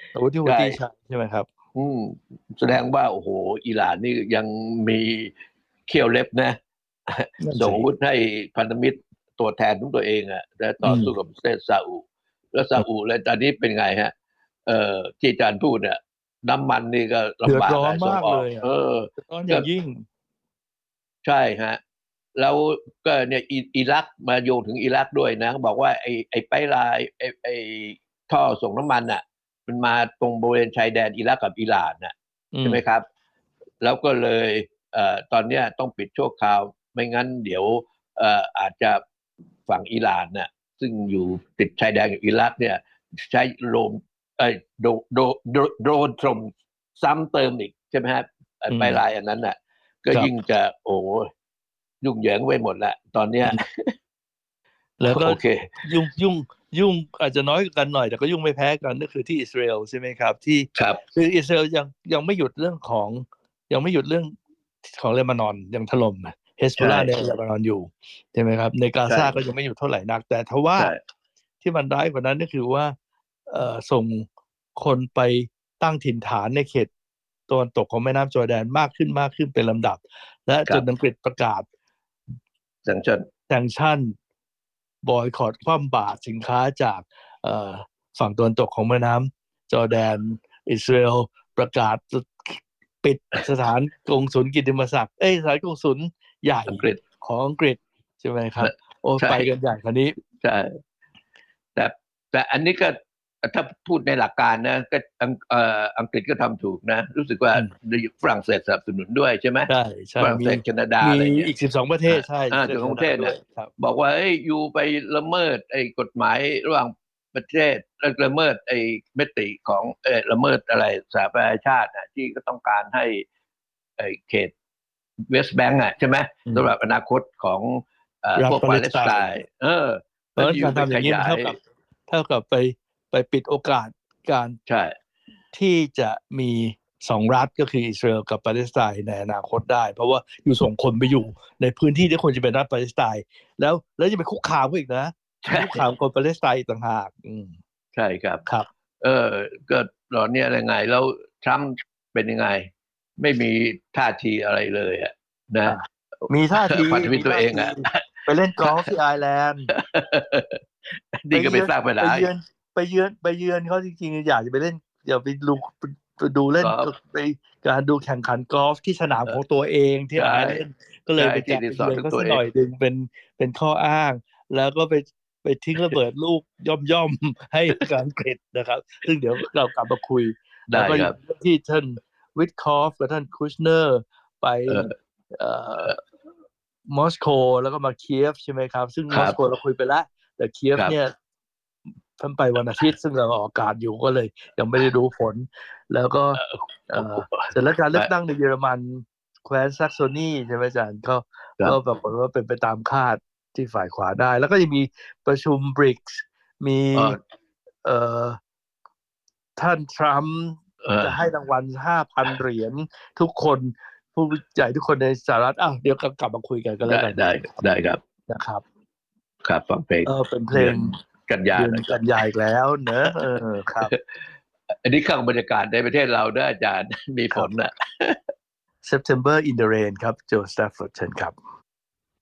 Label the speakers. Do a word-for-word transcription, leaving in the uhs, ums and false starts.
Speaker 1: อาวุธที่ฮู
Speaker 2: ใช่
Speaker 1: ตี้ใช้ใช่ไหมครับ
Speaker 2: อืมแสดงว่าโอ้โหอิหร่านนี่ยังมีเขี้ยวเล็บนะ
Speaker 1: นั่น
Speaker 2: ส่ง
Speaker 1: สิ
Speaker 2: อาวุธให้พันธมิตรตัวแทนของตัวเองอ่ะและต่อ
Speaker 1: อืม
Speaker 2: สู้กับประเทศซาอุแล้วซาอุแล้วตอนนี้เป็นไงฮะเอ่อที่อาจารย์พูดเนี่ยน้ำมันนี่ก็
Speaker 1: เดือด
Speaker 2: ลำบาก
Speaker 1: ร้อน
Speaker 2: อะส่งออก
Speaker 1: มากเลย
Speaker 2: เอ
Speaker 1: อ่ะ
Speaker 2: อ
Speaker 1: เดือดร้อนอ
Speaker 2: ก็
Speaker 1: ย่างยิ่ง
Speaker 2: ใช่ฮะแล้วก็เนี่ยอิอิรักมาโยงถึงอิรักด้วยนะบอกว่าไอ้ไอ้ไพป์ไลน์ไอ้ไอ้ท่อส่งน้ำมันอ่ะมันมาตรงบริเวณชายแดนอิรักกับอิหร่านน่ะ
Speaker 1: อืม
Speaker 2: ใช่ไหมครับแล้วก็เลยเอ่อตอนเนี้ยต้องปิดชั่วคราวไม่งั้นเดี๋ยวเอ่ออาจจะฝั่งอิหร่านน่ะซึ่งอยู่ติดชายแดนกับอิรักเนี่ยใช้โลมเอ้ยโดโดโดโดรนถล่มซ้ำเติมอีกใช่ไหมครับไอ้
Speaker 1: อื
Speaker 2: ไพป์ไลน์
Speaker 1: ม
Speaker 2: อันนั้นน่ะ ก็
Speaker 1: ครับ
Speaker 2: ยิ่งจะโอ้ยุ่งเหยิงไปหมดละตอนเนี้ย
Speaker 1: อืมแล้วก็
Speaker 2: โอเค
Speaker 1: ยุ่งยุ่งยุ่งอาจจะน้อยกันหน่อยแต่ก็ยุ่งไม่แพ้กันก็คือที่อิสราเอลใช่ไหมครับที่
Speaker 2: ครับ
Speaker 1: คืออิสราเอลยังยังไม่หยุดเรื่องของยังไม่หยุดเรื่องของเลบานอนยังถล่มเฮสโบ
Speaker 2: ใช่
Speaker 1: ลาในเลบานอนอยู่ใช่ไหมครับในกา
Speaker 2: ใช่
Speaker 1: ซาก็ยังไม่หยุดเท่าไหร่นักแต่ทว่า
Speaker 2: ใช่
Speaker 1: ที่มันร้ายกว่านั้นก็คือว่าเอ่อส่งคนไปตั้งถิ่นฐานในเขตตะวันตกของแม่น้ำจอร์แดนมากขึ้นมากขึ้นเป็นลำดับและ
Speaker 2: ครับ
Speaker 1: จนอังกฤษประกาศ
Speaker 2: สังเชัน
Speaker 1: แซงชั่นบอยคอตคว่ำบาตรสินค้าจากเอ่อฝั่งตะวันตกของแม่น้ำจอร์แดนอิสราเอลประกาศปิดสถานกงสุลกิตติมศักดิ์เอ้ยสถานกงสุลใหญ่
Speaker 2: อังกฤษ
Speaker 1: ของอังกฤษใช่ไหมครับโอ้
Speaker 2: ใช่
Speaker 1: ไปกันใหญ่คราวนี้
Speaker 2: ใช่แต่แต่อันนี้ก็ถ้าพูดในหลักการนะก็อังเอ่ออังกฤษก็ทำถูกนะรู้สึกว่า
Speaker 1: อืม
Speaker 2: ฝรั่งเศสสนับสนุนด้วยใช่ไหม
Speaker 1: ใช่ใช่
Speaker 2: ฝรั่งเศ
Speaker 1: มี
Speaker 2: สแคนาดา
Speaker 1: มี
Speaker 2: อะไรเนี่ย
Speaker 1: อีกสิบสองประเท
Speaker 2: อ่า
Speaker 1: ศใช่
Speaker 2: อ่า
Speaker 1: ประเทศ
Speaker 2: จาก
Speaker 1: แคนาดาด้ว
Speaker 2: กรุงเทพเนี่ย
Speaker 1: ยครับ
Speaker 2: บอกว่าเอ้ยอยู่ไปละเมิดไอ้กฎหมายระหว่างประเทศละเมิดไอ้มติของเออละเมิดอะไรสหประชาชาตินะที่ก็ต้องการให้ไอ้เขตเวสต์แบงก์อ่ะใช่ไหม
Speaker 1: อืม
Speaker 2: สำหรับอนาคตของเอ่อ
Speaker 1: รัฐปา
Speaker 2: พวกปาเลส
Speaker 1: เลสไตน์
Speaker 2: ไตน์เออ
Speaker 1: เพราะฉะนั้นการ
Speaker 2: แล้วอยู่ไป
Speaker 1: ทำอย่างนี้มัน
Speaker 2: ขยาย
Speaker 1: เท่ากับเท่ากับไปไปปิดโอกาสการ
Speaker 2: ใช่
Speaker 1: ที่จะมีสองรัฐก็คืออิสราเอลกับปาเลสไตน์ในอนาคตได้เพราะว่าอยู่ส่งคนไปอยู่ในพื้นที่ที่ควรจะเป็นรัฐปาเลสไตน์แล้วแล้วยังไปคุกคามเขาอีกนะ
Speaker 2: ใช่
Speaker 1: คุกคามคนปาเลสไตน์อีกต่างหากอืม
Speaker 2: ใช่ครับ
Speaker 1: ครับ
Speaker 2: เออก็ตอนเนี้ยยังไงแล้วทรัมป์เป็นยังไงไม่มีท่าทีอะไรเลยอ่ะนะ
Speaker 1: อ่ะมีท่าที
Speaker 2: พันธมิตรตัว
Speaker 1: มีท่าที
Speaker 2: เองอ่ะ
Speaker 1: ไปเล่นกอล์ฟที่ไอร์แลนด์
Speaker 2: นี่ก็ไป
Speaker 1: ไปเยือน
Speaker 2: สร้างปัญหา
Speaker 1: ไปเยือนไปเยือนไปเยือนเขาจริงๆอยากจะไปเล่นอยากไปดูไปดูเล่น
Speaker 2: ก็
Speaker 1: ไปการดูแข่งขันกอล์ฟที่สนาม
Speaker 2: เออ
Speaker 1: ของตัวเองที่
Speaker 2: ใช่
Speaker 1: ไอร์แลนด์ก็เลย
Speaker 2: ใช่
Speaker 1: ไป
Speaker 2: ที่รีสอร์ท
Speaker 1: การไปเยือน
Speaker 2: ของตัวเอง
Speaker 1: เขาสักหน่อยดึงเป็นเป็นข้ออ้างแล้วก็ไปไปทิ้งระเบิดลูกย่อมย่อมให้กับอังกฤษนะครับซึ่งเดี๋ยวเรากลับมาคุยแล้วก็
Speaker 2: ได้ครับ
Speaker 1: อย่างที่ท่านวิทคอฟกับท่านคูชเนอร์ไป
Speaker 2: เออ
Speaker 1: เอ่อ
Speaker 2: เออ
Speaker 1: มอสโกแล้วก็มาเคียฟใช่ไหมครับซึ่ง
Speaker 2: ครับ
Speaker 1: มอสโกเราคุยไปแล้วแต่เคียฟ
Speaker 2: ครับ
Speaker 1: เนี่ย ท่านไปวันอาทิตย์ซึ่งเราออกอากาศอยู่ก็เลยยังไม่ได้รู้ผลแล้วก็เอ่อเสร็จแล้วการเลือกตั้งในเยอรมันแคว้นแซกโซนีใช่ไหมอาจารย์ก็ก็ป
Speaker 2: ครับ
Speaker 1: รากฏว่าเป็นไปตามคาดที่ฝ่ายขวาได้แล้วก็ยังมีประชุมบริกส์มี
Speaker 2: เออ
Speaker 1: เอ่อท่านทรัมป์
Speaker 2: เออ
Speaker 1: จะให้รางวัลห้าพันเหรียญทุกคนผู้ใหญ่ทุกคนในสหรัฐอ้าวเดี๋ยวกลับมาคุยกันก็แล้
Speaker 2: ได้
Speaker 1: วกัน
Speaker 2: ได้ได้ครับ
Speaker 1: นะครับ
Speaker 2: ครับฟังเพลง
Speaker 1: เออเป็นเพลง
Speaker 2: เดือนกันยา
Speaker 1: เดือน
Speaker 2: หน่อยครับ
Speaker 1: กันยายอีกแล้วเนอะเออครับ
Speaker 2: อันนี้ข้างบรรยากาศในประเทศเราด้วยอาจารย์มี
Speaker 1: ครับ
Speaker 2: ฝนอ่ะ
Speaker 1: September in the Rain ครับโจสแตฟฟอร์ดเชิญครับ